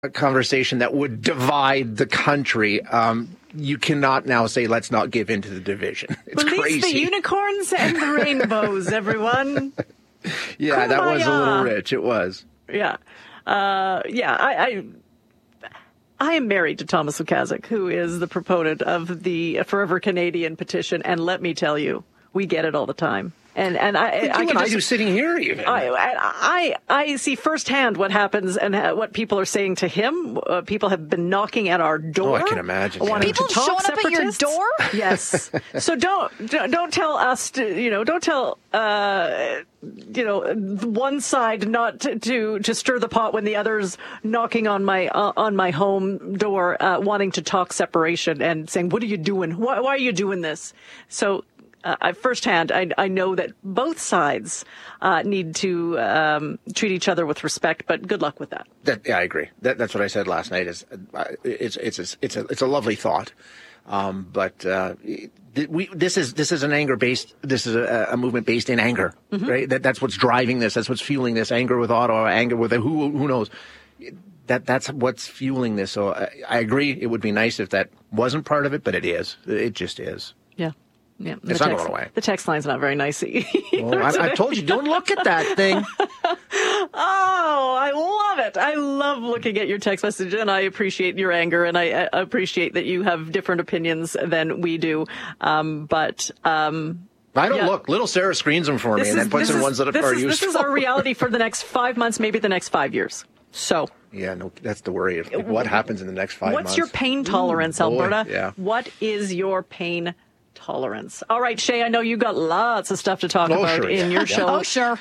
a conversation that would divide the country. You cannot now say, let's not give in to the division. It's Release crazy. the unicorns and the rainbows, everyone. Yeah, that was a little rich. It was. Yeah. I am married to Thomas Lukaszuk, who is the proponent of the Forever Canadian petition. And let me tell you, we get it all the time. And I do sitting here even. I see firsthand what happens and what people are saying to him. People have been knocking at our door. Oh, I can imagine. People showing up at your door? Yes. So don't tell us don't tell one side not to stir the pot when the other's knocking on my home door, wanting to talk separation and saying, "What are you doing? Why are you doing this?" So. Firsthand, I know that both sides need to treat each other with respect, but good luck with that. Yeah, I agree. That's what I said last night. It's a lovely thought, but this is an anger based. This is a movement based in anger, right? That's what's driving this. That's what's fueling this. Anger with Ottawa, anger with who knows. That's what's fueling this. So I agree. It would be nice if that wasn't part of it, but it is. It just is. Yeah. Yeah, it's not going away. The text line's not very nice either. Well, I told you, don't look at that thing. Oh, I love it. I love looking at your text message, and I appreciate your anger, and I appreciate that you have different opinions than we do. I don't look. Little Sarah screens them for me and then puts in ones that are useful. This is our reality for the next 5 months, maybe the next 5 years. So. Yeah, no, that's the worry. What happens in the next 5 months? What's your pain tolerance, Alberta? Yeah. What is your pain tolerance? All right, Shay, I know you got lots of stuff to talk about in your show. Oh, sure.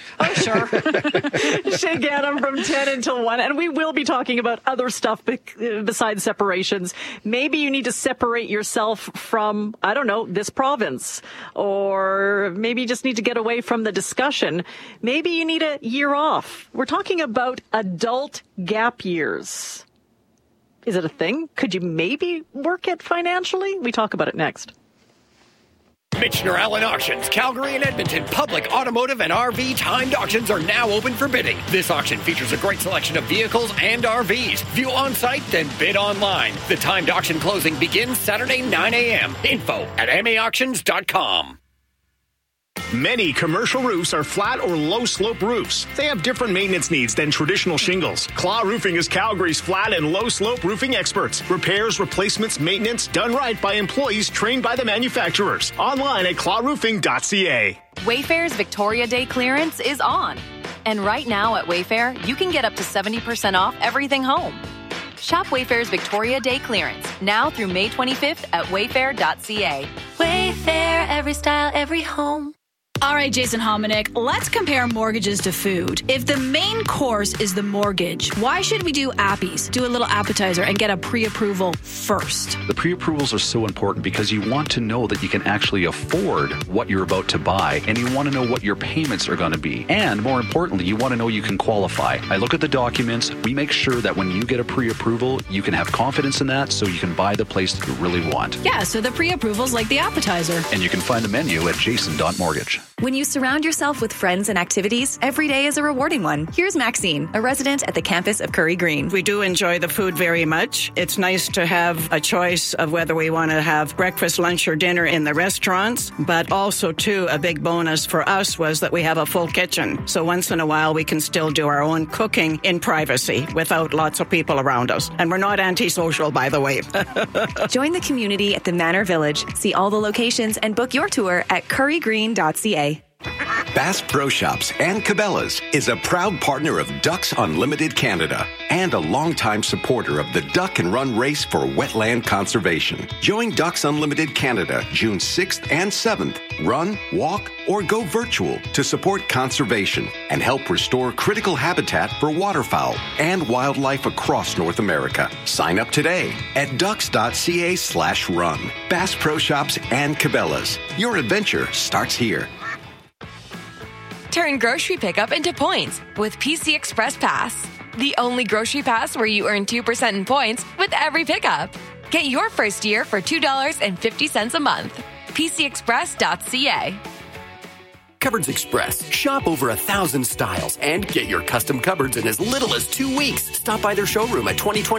Shay Gannon from 10 until 1, and we will be talking about other stuff besides separations. Maybe you need to separate yourself from, I don't know, this province, or maybe you just need to get away from the discussion. Maybe you need a year off. We're talking about adult gap years. Is it a thing? Could you maybe work it financially? We talk about it next. Michener Allen Auctions, Calgary and Edmonton public automotive and RV timed auctions are now open for bidding. This auction features a great selection of vehicles and RVs. View on site, then bid online. The timed auction closing begins Saturday 9 a.m. Info at maauctions.com. Many commercial roofs are flat or low-slope roofs. They have different maintenance needs than traditional shingles. Claw Roofing is Calgary's flat and low-slope roofing experts. Repairs, replacements, maintenance done right by employees trained by the manufacturers. Online at clawroofing.ca. Wayfair's Victoria Day clearance is on. And right now at Wayfair, you can get up to 70% off everything home. Shop Wayfair's Victoria Day clearance now through May 25th at wayfair.ca. Wayfair, every style, every home. All right, Jason Hominick, let's compare mortgages to food. If the main course is the mortgage, why should we do appies, do a little appetizer, and get a pre-approval first? The pre-approvals are so important because you want to know that you can actually afford what you're about to buy, and you want to know what your payments are going to be. And more importantly, you want to know you can qualify. I look at the documents. We make sure that when you get a pre-approval, you can have confidence in that so you can buy the place that you really want. Yeah, so the pre-approval's like the appetizer. And you can find the menu at jason.mortgage. When you surround yourself with friends and activities, every day is a rewarding one. Here's Maxine, a resident at the campus of Curry Green. We do enjoy the food very much. It's nice to have a choice of whether we want to have breakfast, lunch, or dinner in the restaurants. But also, too, a big bonus for us was that we have a full kitchen. So once in a while, we can still do our own cooking in privacy without lots of people around us. And we're not antisocial, by the way. Join the community at the Manor Village. See all the locations and book your tour at currygreen.ca. Bass Pro Shops and Cabela's is a proud partner of Ducks Unlimited Canada and a longtime supporter of the Duck and Run Race for Wetland Conservation. Join Ducks Unlimited Canada June 6th and 7th. Run, walk, or go virtual to support conservation and help restore critical habitat for waterfowl and wildlife across North America. Sign up today at ducks.ca/run. Bass Pro Shops and Cabela's. Your adventure starts here. Turn grocery pickup into points with PC Express Pass. The only grocery pass where you earn 2% in points with every pickup. Get your first year for $2.50 a month. PCExpress.ca. Cupboards Express. Shop over 1,000 styles and get your custom cupboards in as little as 2 weeks. Stop by their showroom at 2020